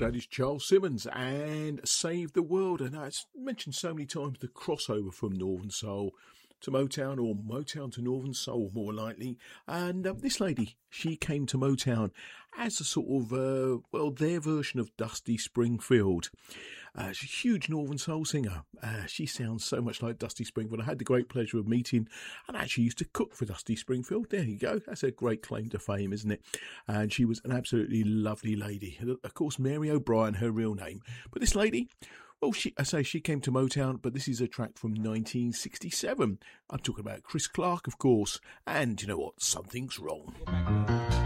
That is Charles Simmons and Save the World. And it's mentioned so many times, the crossover from Northern Soul to Motown, or Motown to Northern Soul, more likely. And this lady, she came to Motown as a sort of, their version of Dusty Springfield. She's a huge Northern Soul singer. She sounds so much like Dusty Springfield. I had the great pleasure of meeting and actually used to cook for Dusty Springfield. There you go. That's a great claim to fame, isn't it? And she was an absolutely lovely lady. Of course, Mary O'Brien, her real name. But this lady, well, she came to Motown, but this is a track from 1967. I'm talking about Chris Clark, of course. And you know what? Something's wrong.